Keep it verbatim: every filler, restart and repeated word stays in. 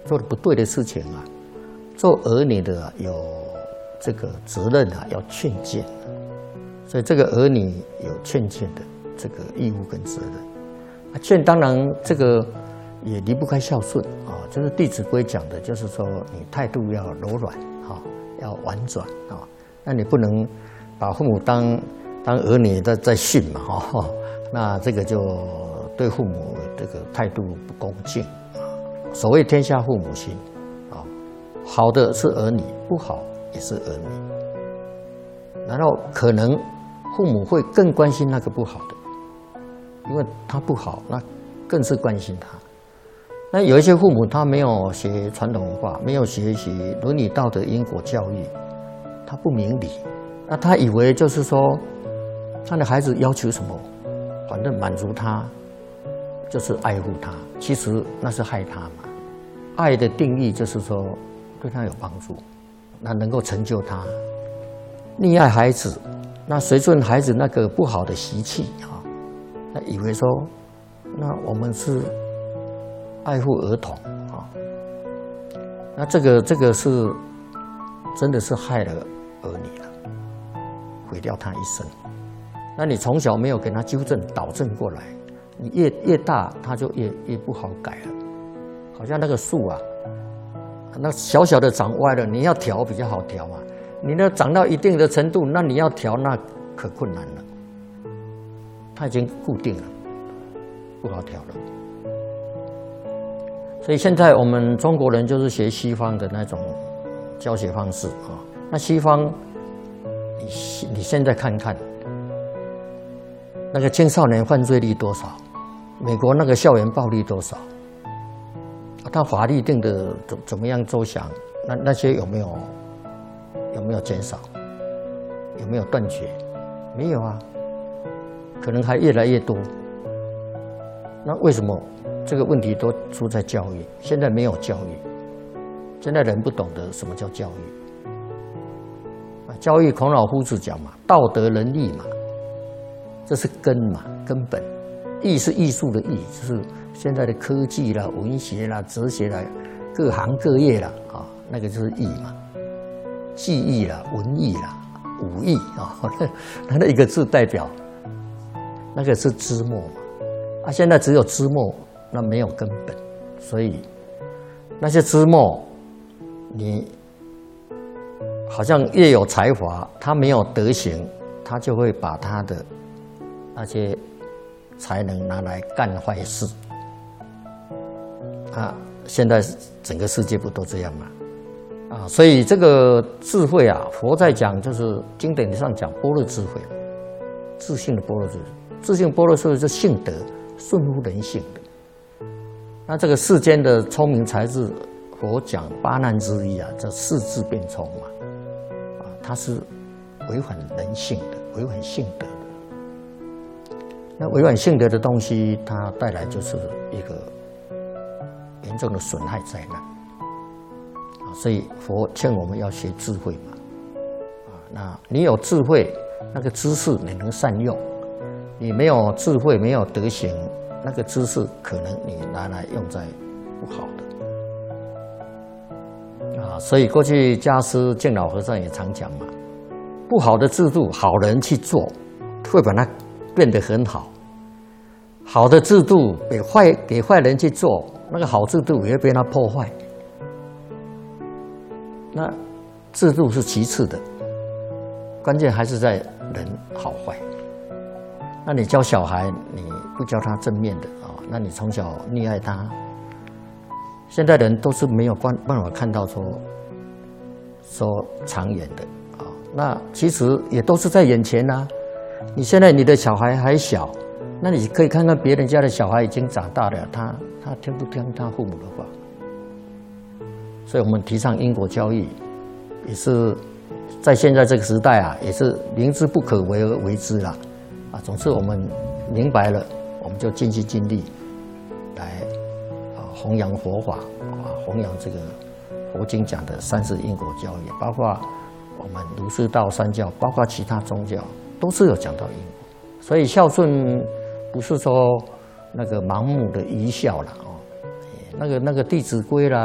做的不对的事情啊，做儿女的、啊、有这个责任啊，要劝谏，所以这个儿女有劝谏的这个义务跟责任。啊，劝当然这个也离不开孝顺啊，就是《弟子规》讲的，就是说你态度要柔软啊，要婉转啊，那你不能把父母当当儿女在在训嘛哈，那这个就对父母这个态度不恭敬啊。所谓天下父母心啊，好的是儿女，不好也是儿女。然后可能父母会更关心那个不好的，因为他不好，那更是关心他。那有一些父母他没有学传统文化，没有学习伦理道德因果教育，他不明理，那他以为就是说他的孩子要求什么，反正满足他就是爱护他，其实那是害他嘛。爱的定义就是说对他有帮助，那能够成就他。溺爱孩子，那随顺孩子那个不好的习气啊，那以为说那我们是爱护儿童啊，那这个这个是真的是害了儿女了，毁掉他一生。那你从小没有给他纠正导正过来，你越越大他就越越不好改了。好像那个树啊，那小小的长歪了，你要调比较好调嘛。你那长到一定的程度，那你要调那可困难了。它已经固定了，不好调了。所以现在我们中国人就是学西方的那种教学方式啊。那西方，你你现在看看，那个青少年犯罪率多少？美国那个校园暴力多少？他法律定的怎怎么样周详？那那些有没有有没有减少？有没有断绝？没有啊，可能还越来越多。那为什么这个问题都出在教育？现在没有教育，现在人不懂得什么叫教育。啊，教育孔老夫子讲嘛，道德仁义嘛，这是根嘛，根本。艺是艺术的艺，就是现在的科技啦、文学啦、哲学啦，各行各业啦，啊，那个就是艺嘛。技艺啦、文艺啦、武艺啊，它的一个字代表，那个是枝末嘛。啊，现在只有枝末，那没有根本，所以那些枝末，你好像越有才华，他没有德行，他就会把他的那些才能拿来干坏事。啊，现在整个世界不都这样吗？啊，所以这个智慧啊，佛在讲就是经典上讲般若智慧，自性的般若智慧，自性般若智慧是性德，顺乎人性的。那这个世间的聪明才智，佛讲八难之一啊，叫世智变聪嘛，啊，它是违反人性的，违反性德的。那违反性德的东西，它带来就是一个严重的损害灾难。所以佛劝我们要学智慧嘛，啊，那你有智慧，那个知识你能善用；你没有智慧，没有德行，那个知识可能你拿来用在不好的。啊，所以过去家师净老和尚也常讲嘛，不好的制度，好人去做，会把它变得很好；好的制度给坏给坏人去做，那个好制度也会被他破坏。那制度是其次的，关键还是在人好坏。那你教小孩，你不教他正面的啊，那你从小溺爱他，现在人都是没有办办法看到说说长远的啊。那其实也都是在眼前啊。你现在你的小孩还小，那你可以看看别人家的小孩已经长大了，他他听不听他父母的话？所以我们提倡因果教育，也是在现在这个时代啊，也是明知不可为而为之啦。啊，总之我们明白了，我们就尽心尽力来啊弘扬佛法啊，弘扬这个佛经讲的三世因果教育，包括我们儒释道三教，包括其他宗教，都是有讲到因果。所以孝顺不是说那个盲目的愚孝了哦，那个那个《弟子规》啦。